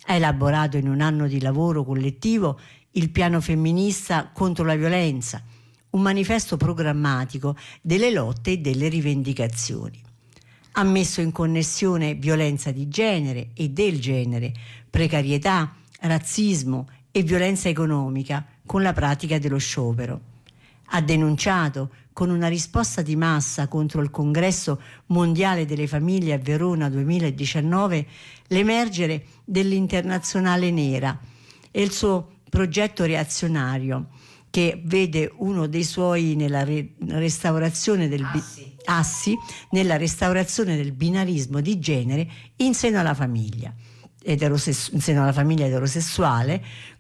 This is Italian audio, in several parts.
Ha elaborato in un anno di lavoro collettivo il piano femminista contro la violenza, un manifesto programmatico delle lotte e delle rivendicazioni. Ha messo in connessione violenza di genere e del genere, precarietà, razzismo e violenza economica con la pratica dello sciopero. Ha denunciato, con una risposta di massa contro il Congresso Mondiale delle Famiglie a Verona 2019, l'emergere dell'Internazionale Nera e il suo progetto reazionario, che vede uno dei suoi nella restaurazione del assi nella restaurazione del binarismo di genere in seno alla famiglia. In seno alla famiglia eterosessuale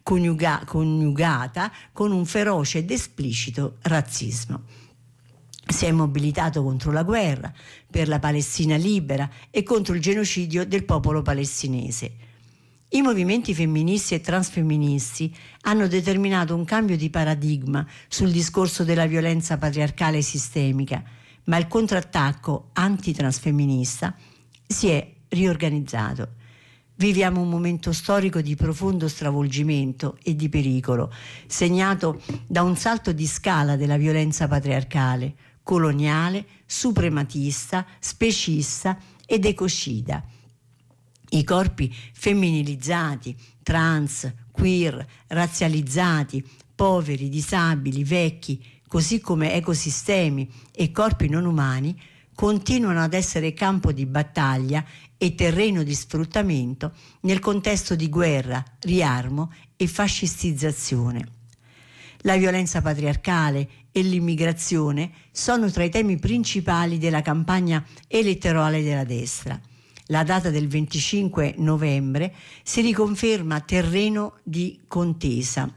coniugata con un feroce ed esplicito razzismo. Si è mobilitato contro la guerra, per la Palestina libera e contro il genocidio del popolo palestinese. I movimenti femministi e transfemministi hanno determinato un cambio di paradigma sul discorso della violenza patriarcale sistemica, ma il contrattacco antitransfemminista si è riorganizzato. Viviamo un momento storico di profondo stravolgimento e di pericolo, segnato da un salto di scala della violenza patriarcale, coloniale, suprematista, specista ed ecocida. I corpi femminilizzati, trans, queer, razzializzati, poveri, disabili, vecchi, così come ecosistemi e corpi non umani, continuano ad essere campo di battaglia e terreno di sfruttamento nel contesto di guerra, riarmo e fascistizzazione. La violenza patriarcale e l'immigrazione sono tra i temi principali della campagna elettorale della destra. La data del 25 novembre si riconferma terreno di contesa,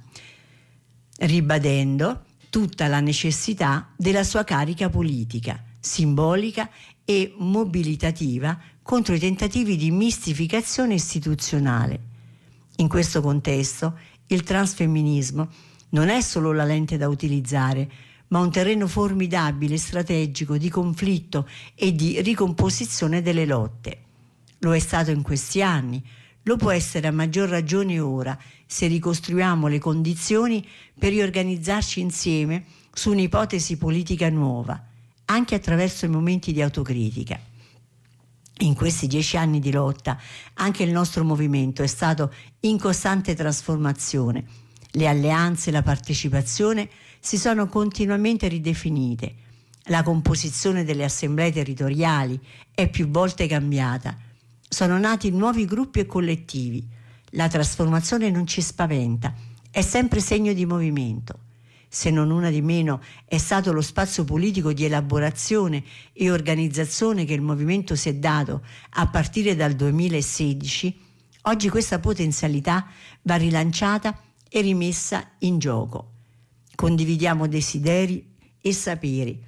ribadendo tutta la necessità della sua carica politica, simbolica e mobilitativa contro i tentativi di mistificazione istituzionale. In questo contesto, il transfemminismo non è solo la lente da utilizzare, ma un terreno formidabile e strategico di conflitto e di ricomposizione delle lotte. Lo è stato in questi anni, lo può essere a maggior ragione ora, se ricostruiamo le condizioni per riorganizzarci insieme su un'ipotesi politica nuova, anche attraverso i momenti di autocritica. In questi 10 anni di lotta anche il nostro movimento è stato in costante trasformazione. Le alleanze e la partecipazione si sono continuamente ridefinite. La composizione delle assemblee territoriali è più volte cambiata. Sono nati nuovi gruppi e collettivi. La trasformazione non ci spaventa, è sempre segno di movimento. Se non una di meno è stato lo spazio politico di elaborazione e organizzazione che il movimento si è dato a partire dal 2016, oggi questa potenzialità va rilanciata e rimessa in gioco. Condividiamo desideri e saperi,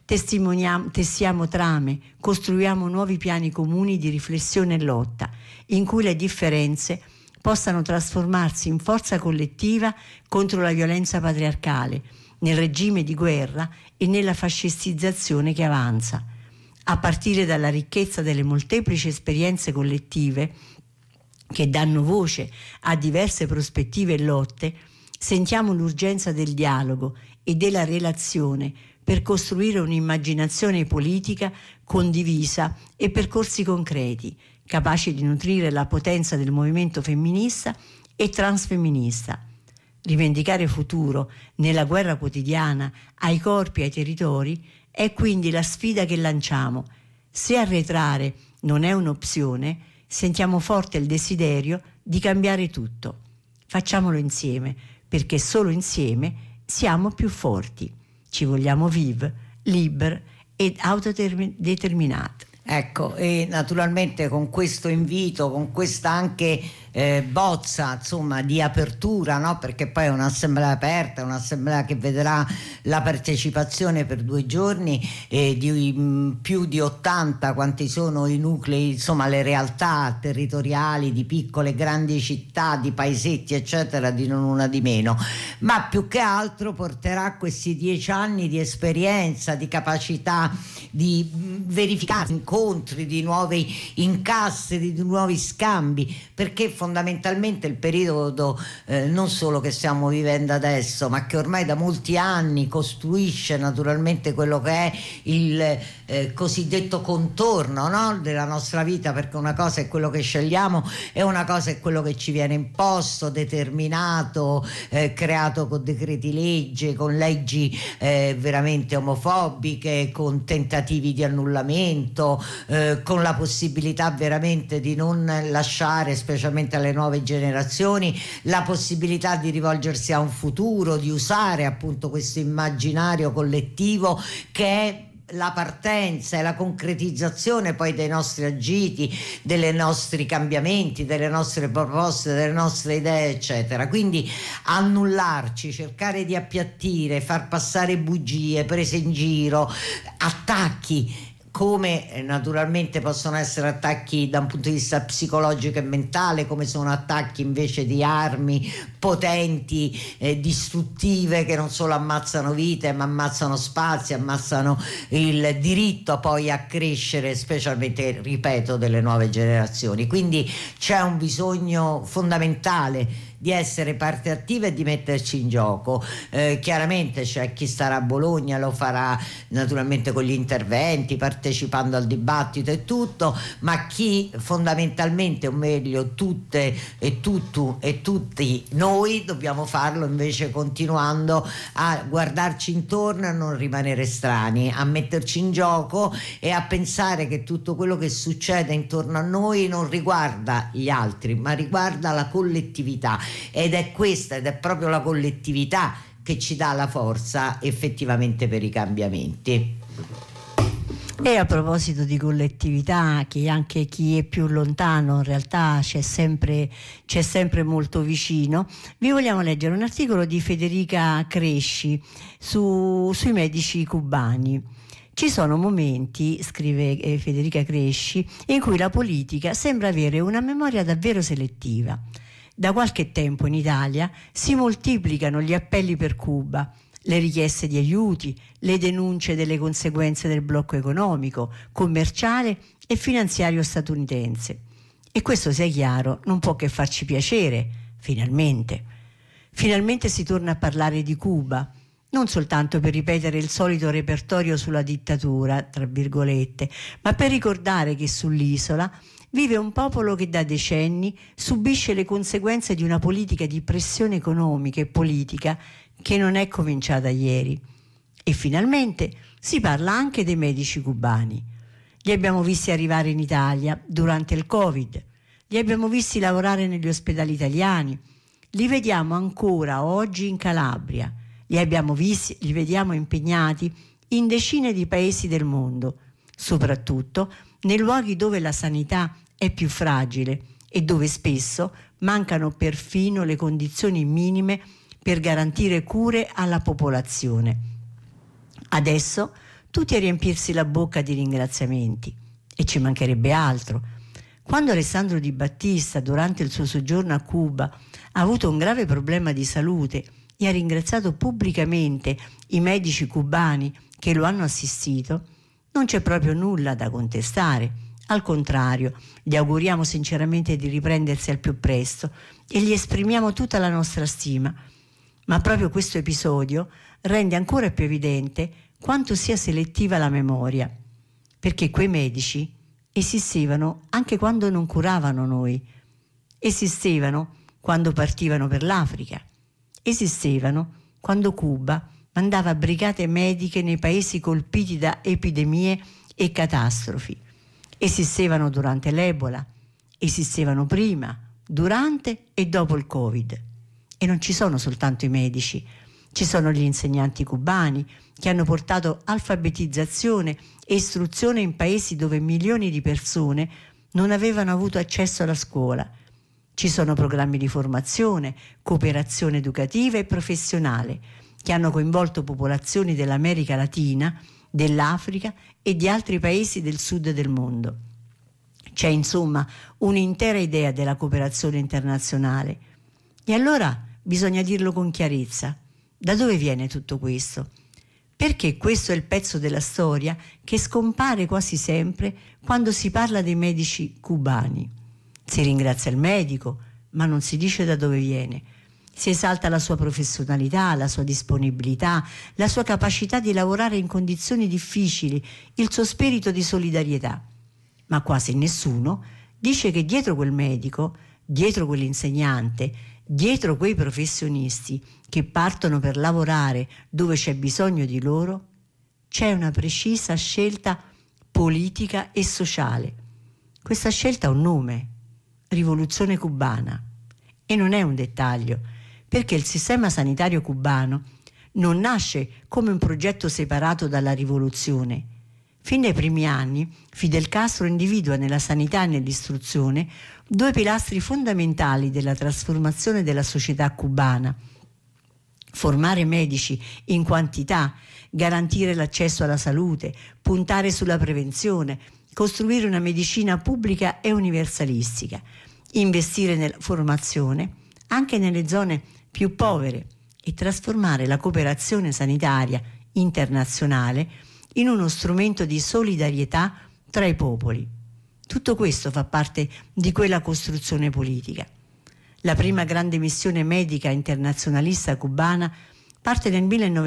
tessiamo trame, costruiamo nuovi piani comuni di riflessione e lotta, in cui le differenze possano trasformarsi in forza collettiva contro la violenza patriarcale, nel regime di guerra e nella fascistizzazione che avanza. A partire dalla ricchezza delle molteplici esperienze collettive che danno voce a diverse prospettive e lotte, sentiamo l'urgenza del dialogo e della relazione per costruire un'immaginazione politica condivisa e percorsi concreti, capaci di nutrire la potenza del movimento femminista e transfemminista. Rivendicare futuro nella guerra quotidiana ai corpi e ai territori è quindi la sfida che lanciamo. Se arretrare non è un'opzione, sentiamo forte il desiderio di cambiare tutto. Facciamolo insieme, perché solo insieme siamo più forti. Ci vogliamo vive, libere ed autodeterminate. Ecco, e naturalmente con questo invito, con questa anche bozza insomma di apertura, no? Perché poi è un'assemblea aperta, un'assemblea che vedrà la partecipazione per 2 giorni di più di 80 quanti sono i nuclei, insomma le realtà territoriali di piccole e grandi città, di paesetti eccetera, di non una di meno, ma più che altro porterà questi 10 anni di esperienza, di capacità di verificare incontri, di nuovi incastri, di nuovi scambi, perché fondamentalmente il periodo non solo che stiamo vivendo adesso, ma che ormai da molti anni costruisce naturalmente quello che è il cosiddetto contorno, no? Della nostra vita, perché una cosa è quello che scegliamo e una cosa è quello che ci viene imposto, determinato, creato con decreti legge, con leggi veramente omofobiche, con tentativi di annullamento, con la possibilità veramente di non lasciare, specialmente alle nuove generazioni, la possibilità di rivolgersi a un futuro, di usare appunto questo immaginario collettivo che è la partenza e la concretizzazione poi dei nostri agiti, dei nostri cambiamenti, delle nostre proposte, delle nostre idee, eccetera. Quindi annullarci, cercare di appiattire, far passare bugie, prese in giro, attacchi, come naturalmente possono essere attacchi da un punto di vista psicologico e mentale, come sono attacchi invece di armi potenti, distruttive, che non solo ammazzano vite ma ammazzano spazi, ammazzano il diritto poi a crescere, specialmente, ripeto, delle nuove generazioni. Quindi c'è un bisogno fondamentale di essere parte attiva e di metterci in gioco. Chiaramente c'è chi starà a Bologna, lo farà naturalmente con gli interventi, partecipando al dibattito e tutto, ma chi fondamentalmente, o meglio tutte e tutti noi, dobbiamo farlo invece continuando a guardarci intorno e a non rimanere strani, a metterci in gioco e a pensare che tutto quello che succede intorno a noi non riguarda gli altri, ma riguarda la collettività. Ed è proprio la collettività che ci dà la forza effettivamente per i cambiamenti. E a proposito di collettività, che anche chi è più lontano in realtà c'è sempre molto vicino, vi vogliamo leggere un articolo di Federica Cresci sui medici cubani. Ci sono momenti, scrive Federica Cresci, in cui la politica sembra avere una memoria davvero selettiva. Da qualche tempo in Italia si moltiplicano gli appelli per Cuba, le richieste di aiuti, le denunce delle conseguenze del blocco economico, commerciale e finanziario statunitense. E questo, sia chiaro, non può che farci piacere, finalmente. Finalmente si torna a parlare di Cuba, non soltanto per ripetere il solito repertorio sulla dittatura, tra virgolette, ma per ricordare che sull'isola vive un popolo che da decenni subisce le conseguenze di una politica di pressione economica e politica che non è cominciata ieri. E finalmente si parla anche dei medici cubani. Li abbiamo visti arrivare in Italia durante il Covid, li abbiamo visti lavorare negli ospedali italiani, li vediamo ancora oggi in Calabria, li vediamo impegnati in decine di paesi del mondo, soprattutto nei luoghi dove la sanità è più fragile e dove spesso mancano perfino le condizioni minime per garantire cure alla popolazione. Adesso tutti a riempirsi la bocca di ringraziamenti, e ci mancherebbe altro. Quando Alessandro Di Battista, durante il suo soggiorno a Cuba, ha avuto un grave problema di salute e ha ringraziato pubblicamente i medici cubani che lo hanno assistito, non c'è proprio nulla da contestare. Al contrario, gli auguriamo sinceramente di riprendersi al più presto e gli esprimiamo tutta la nostra stima. Ma proprio questo episodio rende ancora più evidente quanto sia selettiva la memoria, perché quei medici esistevano anche quando non curavano noi, esistevano quando partivano per l'Africa, esistevano quando Cuba mandava brigate mediche nei paesi colpiti da epidemie e catastrofi, esistevano durante l'Ebola, esistevano prima, durante e dopo il Covid. E non ci sono soltanto i medici, ci sono gli insegnanti cubani che hanno portato alfabetizzazione e istruzione in paesi dove milioni di persone non avevano avuto accesso alla scuola. Ci sono programmi di formazione, cooperazione educativa e professionale che hanno coinvolto popolazioni dell'America Latina, dell'Africa e di altri paesi del sud del mondo. C'è insomma un'intera idea della cooperazione internazionale. E allora bisogna dirlo con chiarezza. Da dove viene tutto questo? Perché questo è il pezzo della storia che scompare quasi sempre quando si parla dei medici cubani. Si ringrazia il medico, ma non si dice da dove viene. Si esalta la sua professionalità, la sua disponibilità, la sua capacità di lavorare in condizioni difficili, il suo spirito di solidarietà. Ma quasi nessuno dice che dietro quel medico, dietro quell'insegnante, dietro quei professionisti che partono per lavorare dove c'è bisogno di loro, c'è una precisa scelta politica e sociale. Questa scelta ha un nome: rivoluzione cubana. E non è un dettaglio, perché il sistema sanitario cubano non nasce come un progetto separato dalla rivoluzione. Fin dai primi anni, Fidel Castro individua nella sanità e nell'istruzione due pilastri fondamentali della trasformazione della società cubana: formare medici in quantità, garantire l'accesso alla salute, puntare sulla prevenzione, costruire una medicina pubblica e universalistica, investire nella formazione anche nelle zone più povere e trasformare la cooperazione sanitaria internazionale in uno strumento di solidarietà tra i popoli. Tutto questo fa parte di quella costruzione politica. La prima grande missione medica internazionalista cubana parte nel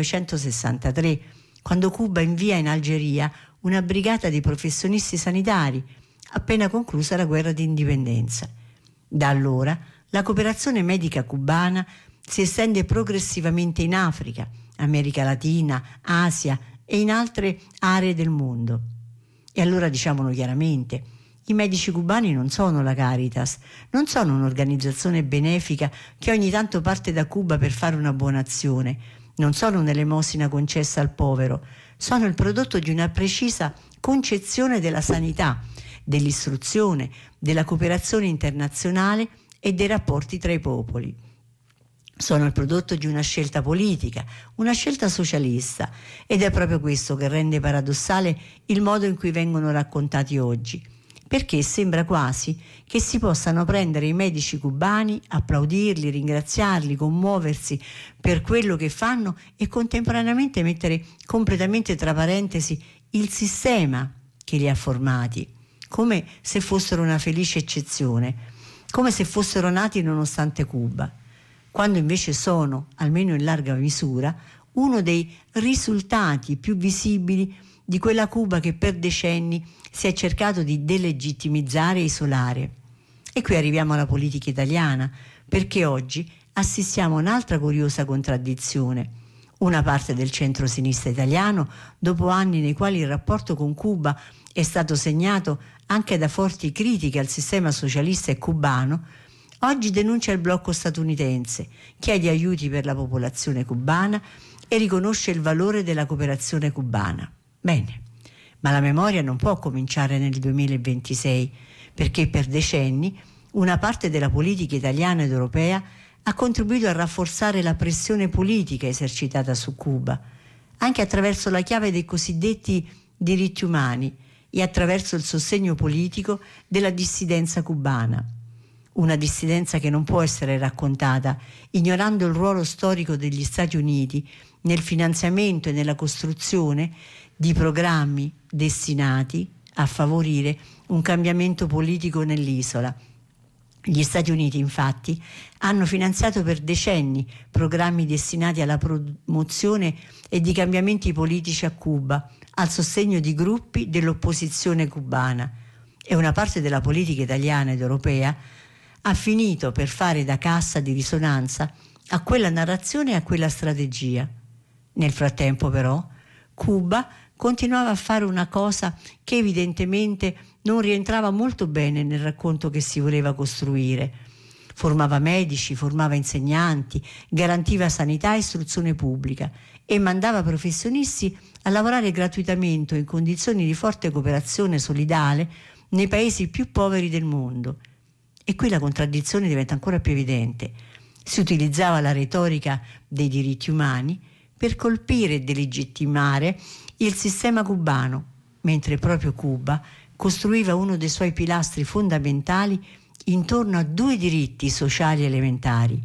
1963, quando Cuba invia in Algeria una brigata di professionisti sanitari, appena conclusa la guerra di indipendenza. Da allora la cooperazione medica cubana si estende progressivamente in Africa, America Latina, Asia e in altre aree del mondo. E allora diciamolo chiaramente: i medici cubani non sono la Caritas, non sono un'organizzazione benefica che ogni tanto parte da Cuba per fare una buona azione, non sono un'elemosina concessa al povero, sono il prodotto di una precisa concezione della sanità, dell'istruzione, della cooperazione internazionale e dei rapporti tra i popoli. Sono il prodotto di una scelta politica, una scelta socialista, ed è proprio questo che rende paradossale il modo in cui vengono raccontati oggi, perché sembra quasi che si possano prendere i medici cubani, applaudirli, ringraziarli, commuoversi per quello che fanno e contemporaneamente mettere completamente tra parentesi il sistema che li ha formati, come se fossero una felice eccezione, come se fossero nati nonostante Cuba, quando invece sono, almeno in larga misura, uno dei risultati più visibili di quella Cuba che per decenni si è cercato di delegittimizzare e isolare. E qui arriviamo alla politica italiana, perché oggi assistiamo a un'altra curiosa contraddizione. Una parte del centro-sinistra italiano, dopo anni nei quali il rapporto con Cuba è stato segnato anche da forti critiche al sistema socialista e cubano, oggi denuncia il blocco statunitense, chiede aiuti per la popolazione cubana e riconosce il valore della cooperazione cubana. Bene, ma la memoria non può cominciare nel 2026, perché per decenni una parte della politica italiana ed europea ha contribuito a rafforzare la pressione politica esercitata su Cuba, anche attraverso la chiave dei cosiddetti diritti umani e attraverso il sostegno politico della dissidenza cubana. Una dissidenza che non può essere raccontata ignorando il ruolo storico degli Stati Uniti nel finanziamento e nella costruzione di programmi destinati a favorire un cambiamento politico nell'isola. Gli Stati Uniti, infatti, hanno finanziato per decenni programmi destinati alla promozione e di cambiamenti politici a Cuba, al sostegno di gruppi dell'opposizione cubana, e una parte della politica italiana ed europea ha finito per fare da cassa di risonanza a quella narrazione e a quella strategia. Nel frattempo, però, Cuba continuava a fare una cosa che evidentemente non rientrava molto bene nel racconto che si voleva costruire. Formava medici, formava insegnanti, garantiva sanità e istruzione pubblica e mandava professionisti a lavorare gratuitamente in condizioni di forte cooperazione solidale nei paesi più poveri del mondo. E qui la contraddizione diventa ancora più evidente. Si utilizzava la retorica dei diritti umani per colpire e delegittimare il sistema cubano, mentre proprio Cuba costruiva uno dei suoi pilastri fondamentali intorno a due diritti sociali elementari: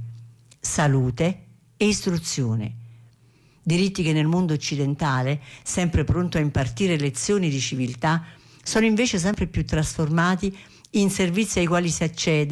salute e istruzione. Diritti che nel mondo occidentale, sempre pronto a impartire lezioni di civiltà, sono invece sempre più trasformati in servizi ai quali si accede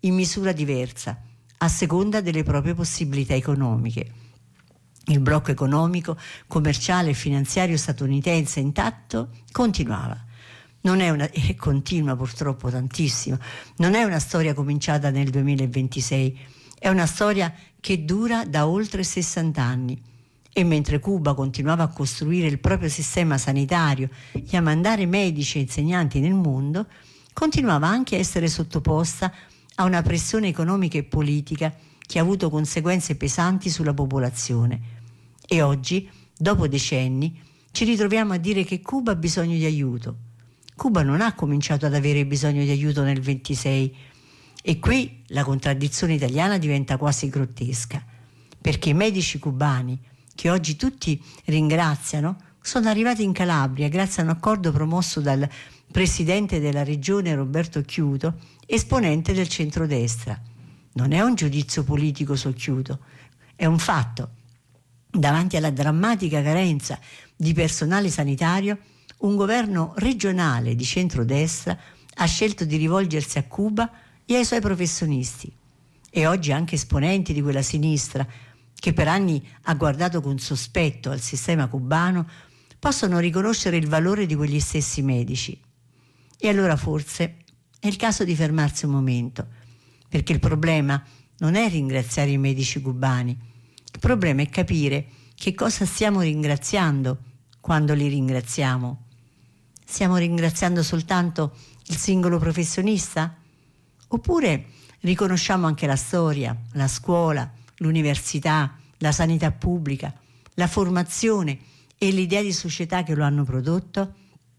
in misura diversa, a seconda delle proprie possibilità economiche. Il blocco economico, commerciale e finanziario statunitense intatto continuava. Non è una, e continua purtroppo tantissimo, non è una storia cominciata nel 2026, è una storia che dura da oltre 60 anni. E mentre Cuba continuava a costruire il proprio sistema sanitario e a mandare medici e insegnanti nel mondo, continuava anche a essere sottoposta a una pressione economica e politica che ha avuto conseguenze pesanti sulla popolazione. E oggi, dopo decenni, ci ritroviamo a dire che Cuba ha bisogno di aiuto. Cuba non ha cominciato ad avere bisogno di aiuto nel 26, e qui la contraddizione italiana diventa quasi grottesca, perché i medici cubani, che oggi tutti ringraziano, sono arrivati in Calabria grazie a un accordo promosso dal presidente della regione Roberto Chiuto, esponente del centrodestra. Non è un giudizio politico su Chiuto, è un fatto. Davanti alla drammatica carenza di personale sanitario, un governo regionale di centrodestra ha scelto di rivolgersi a Cuba e ai suoi professionisti. E oggi anche esponenti di quella sinistra, che per anni ha guardato con sospetto al sistema cubano, possono riconoscere il valore di quegli stessi medici. E allora forse è il caso di fermarsi un momento, perché il problema non è ringraziare i medici cubani, il problema è capire che cosa stiamo ringraziando quando li ringraziamo. Stiamo ringraziando soltanto il singolo professionista? Oppure riconosciamo anche la storia, la scuola, l'università, la sanità pubblica, la formazione e l'idea di società che lo hanno prodotto?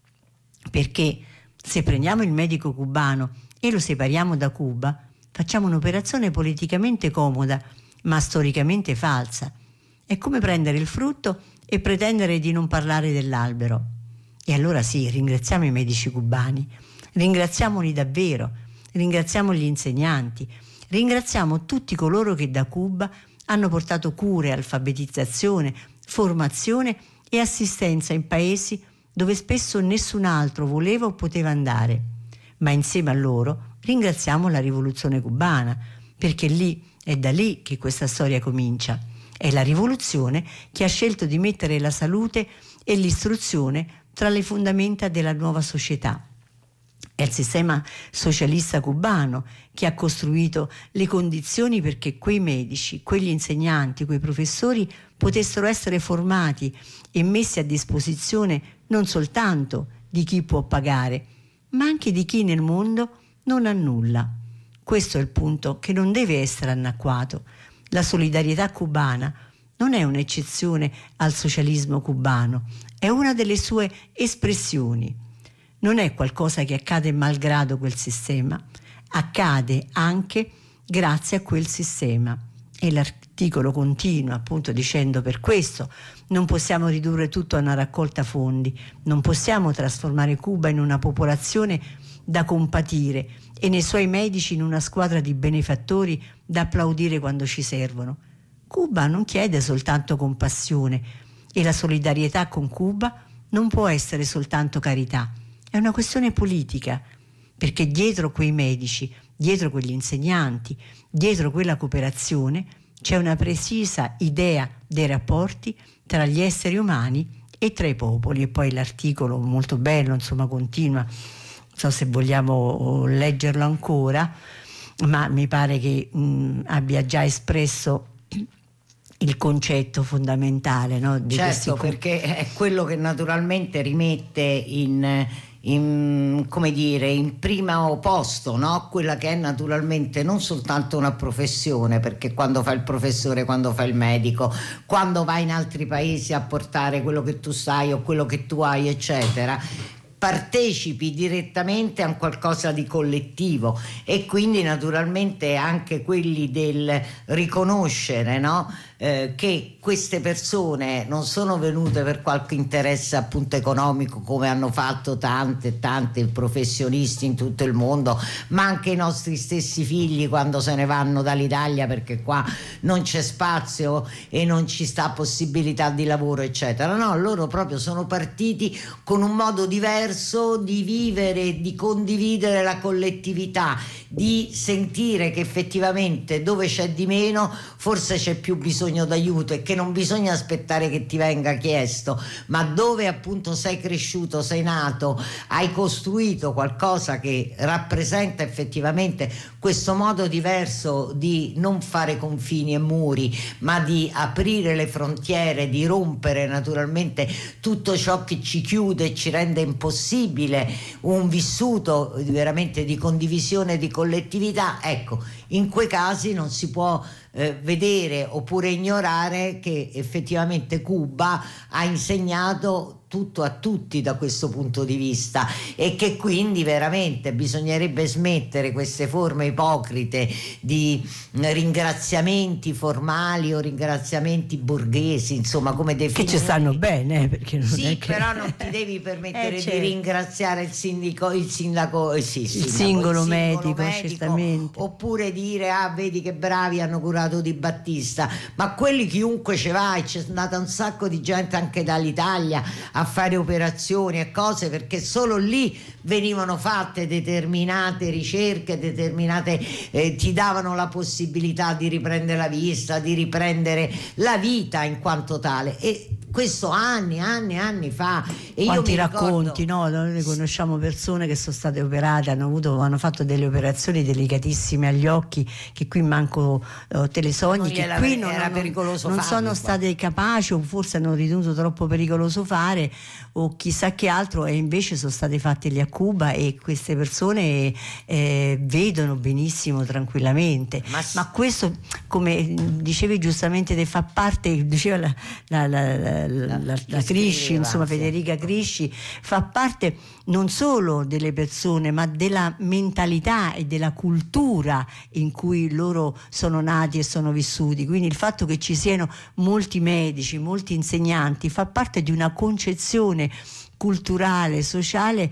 Perché se prendiamo il medico cubano e lo separiamo da Cuba, facciamo un'operazione politicamente comoda, ma storicamente falsa. È come prendere il frutto e pretendere di non parlare dell'albero. E allora sì, ringraziamo i medici cubani, ringraziamoli davvero, ringraziamo gli insegnanti, ringraziamo tutti coloro che da Cuba hanno portato cure, alfabetizzazione, formazione e assistenza in paesi dove spesso nessun altro voleva o poteva andare. Ma insieme a loro ringraziamo la rivoluzione cubana, perché lì è da lì che questa storia comincia. È la rivoluzione che ha scelto di mettere la salute e l'istruzione tra le fondamenta della nuova società. È il sistema socialista cubano che ha costruito le condizioni perché quei medici, quegli insegnanti, quei professori potessero essere formati e messi a disposizione non soltanto di chi può pagare, ma anche di chi nel mondo non ha nulla. Questo è il punto che non deve essere annacquato. La solidarietà cubana non è un'eccezione al socialismo cubano, è una delle sue espressioni. Non è qualcosa che accade malgrado quel sistema, accade anche grazie a quel sistema. E l'articolo continua appunto dicendo: per questo non possiamo ridurre tutto a una raccolta fondi, non possiamo trasformare Cuba in una popolazione da compatire e nei suoi medici in una squadra di benefattori da applaudire quando ci servono. Cuba non chiede soltanto compassione e la solidarietà con Cuba non può essere soltanto carità, è una questione politica, perché dietro quei medici, dietro quegli insegnanti, dietro quella cooperazione c'è una precisa idea dei rapporti tra gli esseri umani e tra i popoli. E poi l'articolo molto bello, insomma, continua, non so se vogliamo leggerlo ancora, ma mi pare che abbia già espresso il concetto fondamentale, no, di certo, perché è quello che naturalmente rimette in come dire, in primo posto, no? Quella che è naturalmente non soltanto una professione, perché quando fai il professore, quando fai il medico, quando vai in altri paesi a portare quello che tu sai o quello che tu hai, eccetera, partecipi direttamente a un qualcosa di collettivo, e quindi naturalmente anche quelli del riconoscere, no? Che queste persone non sono venute per qualche interesse appunto economico, come hanno fatto tanti professionisti in tutto il mondo, ma anche i nostri stessi figli quando se ne vanno dall'Italia perché qua non c'è spazio e non ci sta possibilità di lavoro, eccetera. No, loro proprio sono partiti con un modo diverso diverso di vivere, di condividere la collettività, di sentire che effettivamente dove c'è di meno forse c'è più bisogno d'aiuto e che non bisogna aspettare che ti venga chiesto, ma dove appunto sei cresciuto, sei nato, hai costruito qualcosa che rappresenta effettivamente questo modo diverso di non fare confini e muri, ma di aprire le frontiere, di rompere naturalmente tutto ciò che ci chiude e ci rende impossibile un vissuto veramente di condivisione, di collettività. Ecco, in quei casi non si può vedere oppure ignorare che effettivamente Cuba ha insegnato tutto a tutti da questo punto di vista, e che quindi veramente bisognerebbe smettere queste forme ipocrite di ringraziamenti formali o ringraziamenti borghesi, insomma, come definire, che ci stanno bene, perché non sì, è che... però non ti devi permettere certo. di ringraziare il singolo singolo medico, certamente, oppure dire vedi che bravi, hanno curato Di Battista, ma quelli chiunque ci va, e c'è andata un sacco di gente anche dall'Italia a fare operazioni e cose, perché solo lì venivano fatte determinate ricerche, ti davano la possibilità di riprendere la vista, di riprendere la vita in quanto tale, e questo anni fa. E quanti io mi racconti, ricordo, no? Noi conosciamo persone che sono state operate, hanno fatto delle operazioni delicatissime agli occhi, che qui manco te le sogni, che qui non sono state capaci, o forse hanno ritenuto troppo pericoloso fare, o chissà che altro, e invece sono state fatte lì a Cuba, e queste persone vedono benissimo, tranquillamente. Ma questo, come dicevi giustamente, fa parte, diceva la Crisci, insomma, Federica Crisci, fa parte non solo delle persone, ma della mentalità e della cultura in cui loro sono nati e sono vissuti. Quindi il fatto che ci siano molti medici, molti insegnanti, fa parte di una concezione culturale, sociale,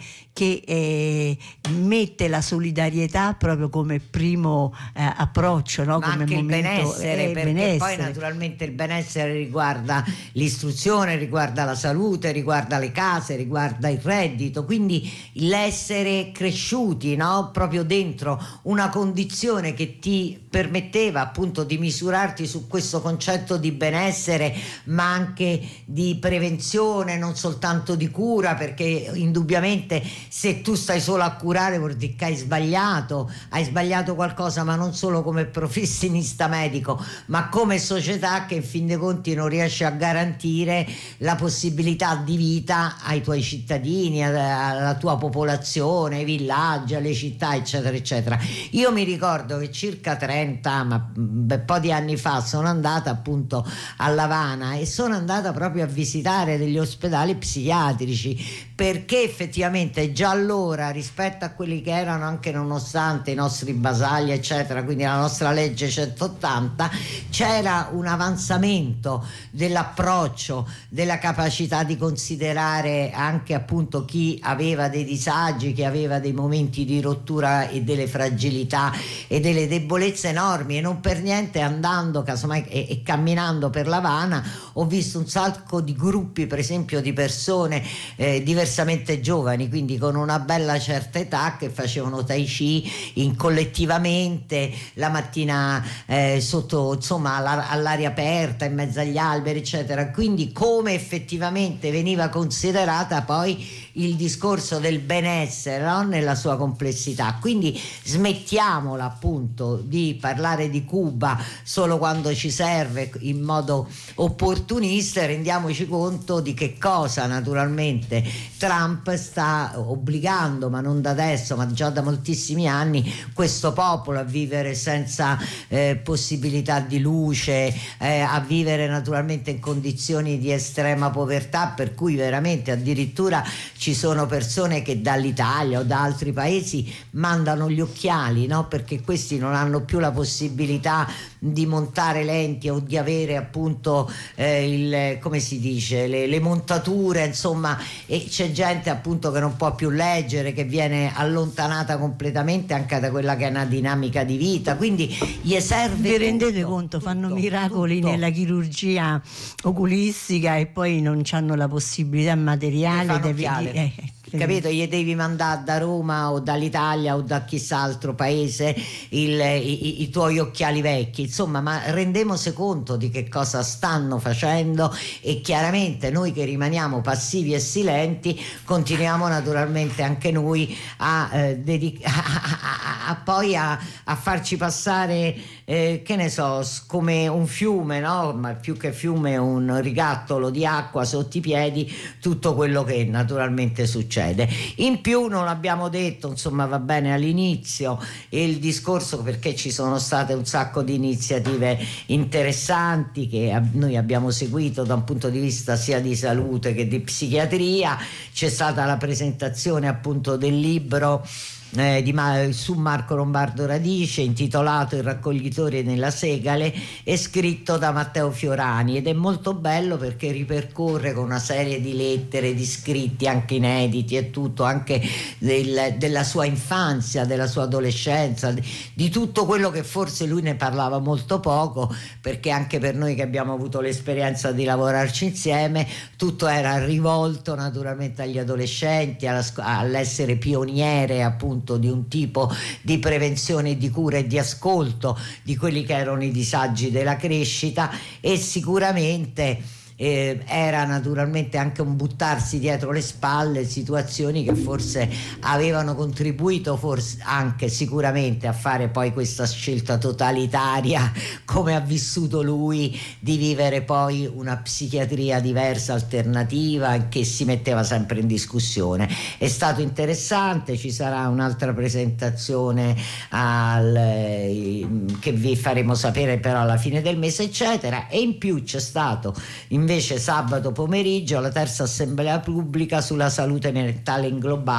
che mette la solidarietà proprio come primo approccio, no? Ma come anche momento, il benessere, perché benessere. Poi naturalmente il benessere riguarda l'istruzione, riguarda la salute, riguarda le case, riguarda il reddito, quindi l'essere cresciuti, no? Proprio dentro una condizione che ti permetteva appunto di misurarti su questo concetto di benessere, ma anche di prevenzione, non soltanto di cura, perché indubbiamente se tu stai solo a curare vuol dire che hai sbagliato qualcosa, ma non solo come professionista medico, ma come società che in fin dei conti non riesce a garantire la possibilità di vita ai tuoi cittadini, alla tua popolazione, ai villaggi, alle città, eccetera eccetera. Io mi ricordo che circa 30, ma un po' di anni fa, sono andata appunto a L'Avana, e sono andata proprio a visitare degli ospedali psichiatrici, perché effettivamente già allora, rispetto a quelli che erano, anche nonostante i nostri basagli eccetera, quindi la nostra legge 180, c'era un avanzamento dell'approccio, della capacità di considerare anche appunto chi aveva dei disagi, chi aveva dei momenti di rottura e delle fragilità e delle debolezze enormi. E non per niente, andando casomai e camminando per L'Avana, ho visto un sacco di gruppi, per esempio di persone diversamente giovani, quindi con una bella certa età, che facevano tai chi collettivamente la mattina sotto, insomma, all'aria aperta, in mezzo agli alberi eccetera. Quindi come effettivamente veniva considerata poi il discorso del benessere, no? Nella sua complessità. Quindi smettiamola appunto di parlare di Cuba solo quando ci serve in modo opportunista, e rendiamoci conto di che cosa naturalmente Trump sta obbligando, ma non da adesso, ma già da moltissimi anni, questo popolo a vivere senza possibilità di luce, a vivere naturalmente in condizioni di estrema povertà, per cui veramente addirittura ci sono persone che dall'Italia o da altri paesi mandano gli occhiali, no? Perché questi non hanno più la possibilità di montare lenti o di avere appunto come si dice, le montature, insomma, e c'è gente appunto che non può più leggere, che viene allontanata completamente anche da quella che è una dinamica di vita, quindi gli serve. Vi rendete conto? Fanno miracoli nella chirurgia oculistica e poi non hanno la possibilità materiale capito? Gli devi mandare da Roma o dall'Italia o da chissà altro paese i tuoi occhiali vecchi, insomma, ma rendemosi conto di che cosa stanno facendo, e chiaramente noi che rimaniamo passivi e silenti continuiamo naturalmente anche noi a farci passare che ne so, come un fiume, no? Ma più che fiume un rigattolo di acqua sotto i piedi, tutto quello che naturalmente succede. In più non l'abbiamo detto, insomma, va bene all'inizio il discorso, perché ci sono state un sacco di iniziative interessanti che noi abbiamo seguito da un punto di vista sia di salute che di psichiatria. C'è stata la presentazione appunto del libro su Marco Lombardo Radice, intitolato Il raccoglitore nella Segale, e scritto da Matteo Fiorani, ed è molto bello perché ripercorre con una serie di lettere, di scritti anche inediti e tutto, anche della sua infanzia, della sua adolescenza, di tutto quello che forse lui ne parlava molto poco, perché anche per noi che abbiamo avuto l'esperienza di lavorarci insieme tutto era rivolto naturalmente agli adolescenti, all'essere pioniere appunto di un tipo di prevenzione, di cura e di ascolto di quelli che erano i disagi della crescita, e sicuramente era naturalmente anche un buttarsi dietro le spalle situazioni che forse avevano contribuito, forse anche sicuramente, a fare poi questa scelta totalitaria, come ha vissuto lui, di vivere poi una psichiatria diversa, alternativa, che si metteva sempre in discussione. È stato interessante, ci sarà un'altra presentazione che vi faremo sapere però alla fine del mese, eccetera. E in più c'è stato invece sabato pomeriggio la terza assemblea pubblica sulla salute mentale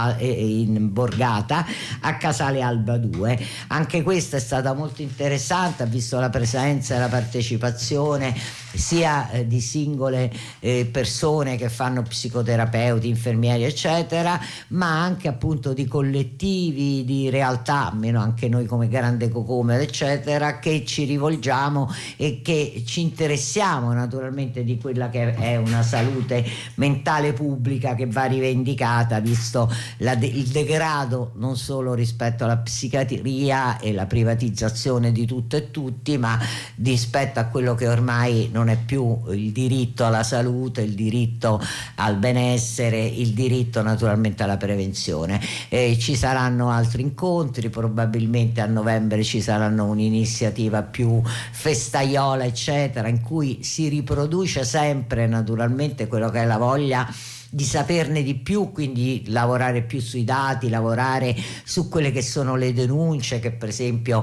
in Borgata a Casale Alba 2. Anche questa è stata molto interessante, ha visto la presenza e la partecipazione sia di singole persone che fanno psicoterapeuti, infermieri eccetera, ma anche appunto di collettivi, di realtà, almeno anche noi come Grande Cocomer eccetera, che ci rivolgiamo e che ci interessiamo naturalmente di quella che è una salute mentale pubblica che va rivendicata, visto il degrado non solo rispetto alla psichiatria e la privatizzazione di tutto e tutti, ma rispetto a quello che ormai non è più il diritto alla salute, il diritto al benessere, il diritto naturalmente alla prevenzione. Ci saranno altri incontri, probabilmente a novembre ci saranno un'iniziativa più festaiola eccetera, in cui si riproduce sempre naturalmente quello che è la voglia di saperne di più, quindi lavorare più sui dati, lavorare su quelle che sono le denunce che per esempio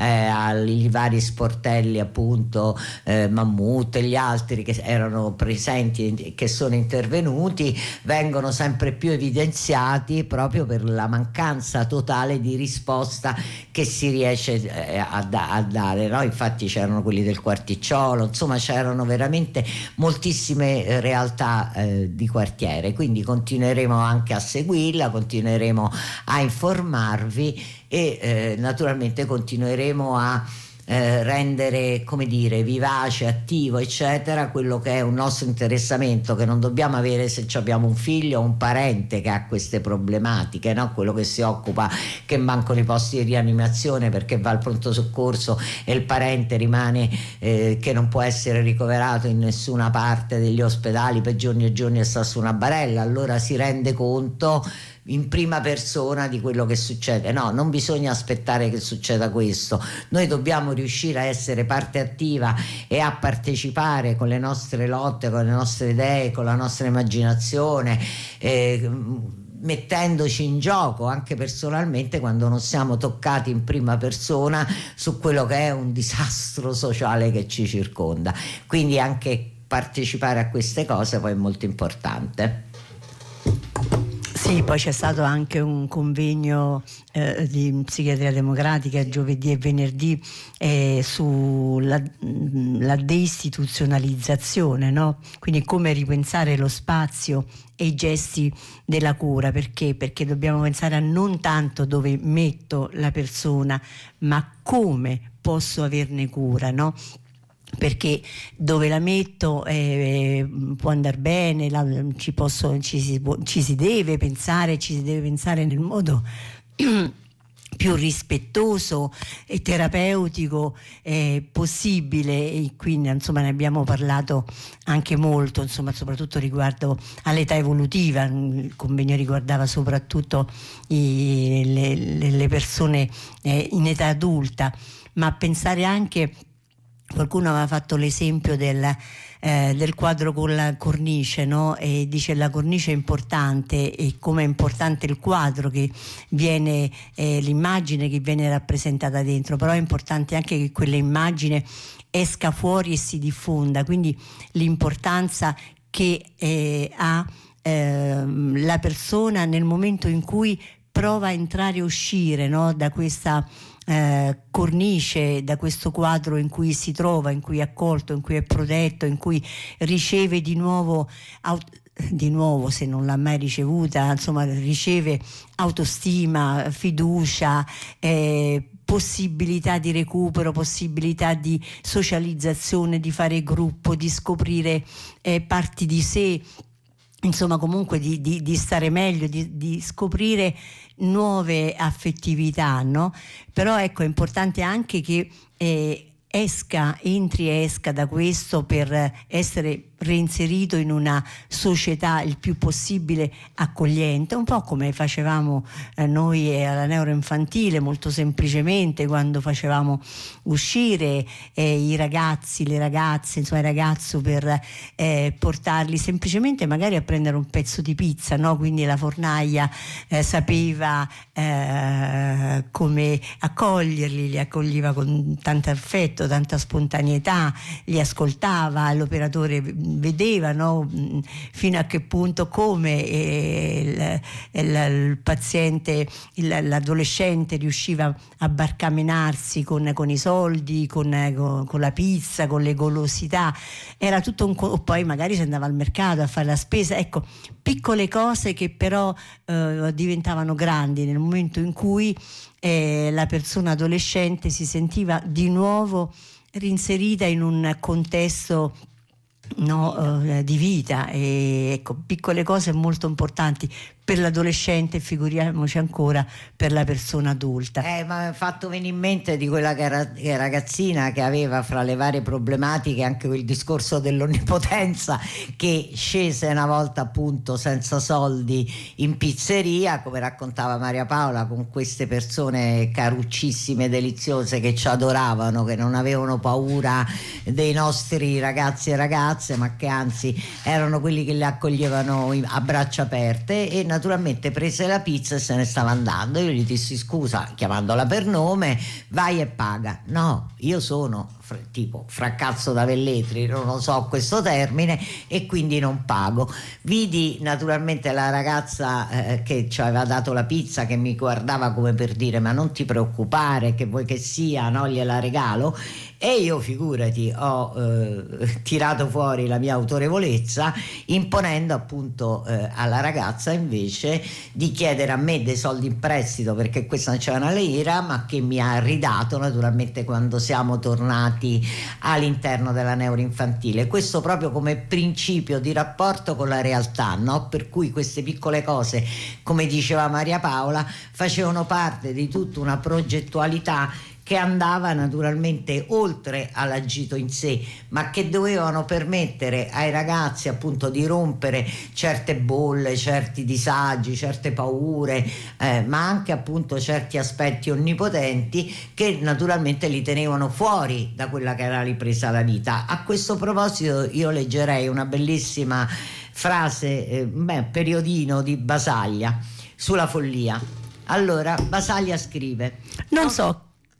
i vari sportelli appunto Mammut e gli altri che erano presenti e che sono intervenuti vengono sempre più evidenziati, proprio per la mancanza totale di risposta che si riesce a dare, no? Infatti c'erano quelli del Quarticciolo, insomma c'erano veramente moltissime realtà di quartiere. Quindi continueremo anche a seguirla, continueremo a informarvi e naturalmente continueremo a rendere, come dire, vivace, attivo eccetera quello che è un nostro interessamento, che non dobbiamo avere se abbiamo un figlio o un parente che ha queste problematiche, no? Quello che si occupa che mancano i posti di rianimazione perché va al pronto soccorso e il parente rimane che non può essere ricoverato in nessuna parte degli ospedali per giorni e giorni e sta su una barella, allora si rende conto in prima persona di quello che succede. No, non bisogna aspettare che succeda questo, noi dobbiamo riuscire a essere parte attiva e a partecipare con le nostre lotte, con le nostre idee, con la nostra immaginazione, mettendoci in gioco anche personalmente quando non siamo toccati in prima persona su quello che è un disastro sociale che ci circonda. Quindi anche partecipare a queste cose poi è molto importante. Sì, poi c'è stato anche un convegno di psichiatria democratica giovedì e venerdì sulla deistituzionalizzazione, no? Quindi come ripensare lo spazio e i gesti della cura, perché dobbiamo pensare a non tanto dove metto la persona, ma come posso averne cura, no? perché dove la metto può andare bene, ci si deve pensare nel modo più rispettoso e terapeutico possibile, e quindi insomma ne abbiamo parlato anche molto, insomma, soprattutto riguardo all'età evolutiva. Il convegno riguardava soprattutto le persone in età adulta, ma pensare anche, qualcuno aveva fatto l'esempio del quadro con la cornice, no? E dice la cornice è importante, e come è importante il quadro che viene, l'immagine che viene rappresentata dentro, però è importante anche che quell'immagine esca fuori e si diffonda, quindi l'importanza che ha la persona nel momento in cui prova a entrare e uscire, no? Da questa cornice, da questo quadro in cui si trova, in cui è accolto, in cui è protetto, in cui riceve di nuovo, se non l'ha mai ricevuta, insomma riceve autostima, fiducia, possibilità di recupero, possibilità di socializzazione, di fare gruppo, di scoprire parti di sé, insomma comunque di stare meglio, di scoprire nuove affettività, no? Però ecco, è importante anche che entri e esca da questo per essere reinserito in una società il più possibile accogliente, un po' come facevamo noi alla neuroinfantile, molto semplicemente, quando facevamo uscire i ragazzi, le ragazze, insomma il ragazzo, per portarli semplicemente magari a prendere un pezzo di pizza, no? Quindi la fornaia sapeva come accoglierli, li accoglieva con tanto affetto, tanta spontaneità, li ascoltava, l'operatore vedeva, no? Fino a che punto, come il paziente, l'adolescente riusciva a barcamenarsi con i soldi, con la pizza, con le golosità. Era tutto o poi magari si andava al mercato a fare la spesa, ecco, piccole cose che però diventavano grandi nel momento in cui la persona adolescente si sentiva di nuovo reinserita in un contesto di vita, e ecco, piccole cose molto importanti per l'adolescente, figuriamoci ancora per la persona adulta. Ma mi ha fatto venire in mente di quella ragazzina che aveva, fra le varie problematiche, anche quel discorso dell'onnipotenza, che scese una volta appunto senza soldi in pizzeria, come raccontava Maria Paola, con queste persone caruccissime, deliziose, che ci adoravano, che non avevano paura dei nostri ragazzi e ragazze, ma che anzi erano quelli che le accoglievano a braccia aperte, e naturalmente prese la pizza e se ne stava andando. Io gli dissi: scusa, chiamandola per nome, vai e paga. No, io sono tipo fracasso da Velletri, non lo so questo termine, e quindi non pago. Vidi naturalmente la ragazza che ci aveva dato la pizza, che mi guardava come per dire: ma non ti preoccupare, che vuoi che sia, no, gliela regalo. E io, figurati, ho tirato fuori la mia autorevolezza, imponendo appunto alla ragazza invece di chiedere a me dei soldi in prestito, perché questa non c'era una lira, ma che mi ha ridato naturalmente quando siamo tornati all'interno della neuroinfantile. Questo proprio come principio di rapporto con la realtà, no? Per cui queste piccole cose, come diceva Maria Paola, facevano parte di tutta una progettualità che andava naturalmente oltre all'agito in sé, ma che dovevano permettere ai ragazzi appunto di rompere certe bolle, certi disagi, certe paure, ma anche appunto certi aspetti onnipotenti che naturalmente li tenevano fuori da quella che era ripresa la vita. A questo proposito io leggerei una bellissima frase, periodino di Basaglia sulla follia. Allora, Basaglia scrive: non so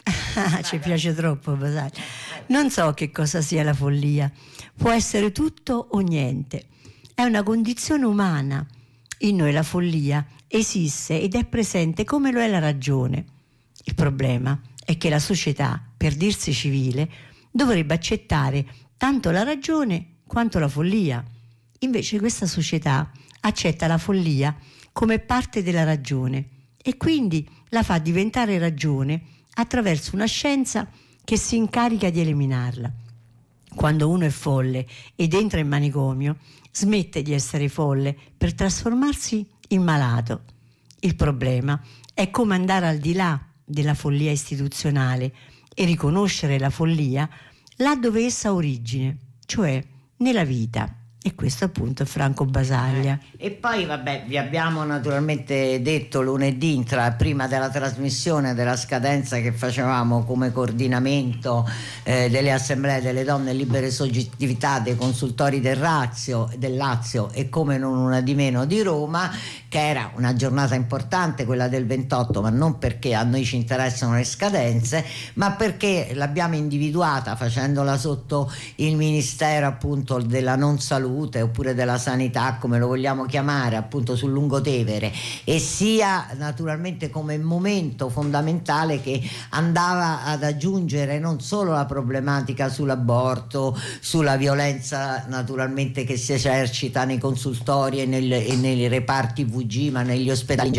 ci piace troppo Basaglia. Non so che cosa sia la follia. Può essere tutto o niente. È una condizione umana. In noi la follia esiste ed è presente come lo è la ragione. Il problema è che la società, per dirsi civile, dovrebbe accettare tanto la ragione quanto la follia. Invece questa società accetta la follia come parte della ragione e quindi la fa diventare ragione attraverso una scienza che si incarica di eliminarla. Quando uno è folle ed entra in manicomio, smette di essere folle per trasformarsi in malato. Il problema è come andare al di là della follia istituzionale e riconoscere la follia là dove essa ha origine, cioè nella vita. E questo appunto è Franco Basaglia. E poi vabbè, vi abbiamo naturalmente detto lunedì, prima della trasmissione, della scadenza che facevamo come coordinamento delle assemblee delle donne libere soggettività dei consultori del Lazio e come non una di meno di Roma, che era una giornata importante quella del 28, ma non perché a noi ci interessano le scadenze, ma perché l'abbiamo individuata facendola sotto il Ministero appunto della non salute oppure della sanità, come lo vogliamo chiamare, appunto sul Lungotevere, e sia naturalmente come momento fondamentale che andava ad aggiungere non solo la problematica sull'aborto, sulla violenza naturalmente che si esercita nei consultori e nei reparti VG, ma negli ospedali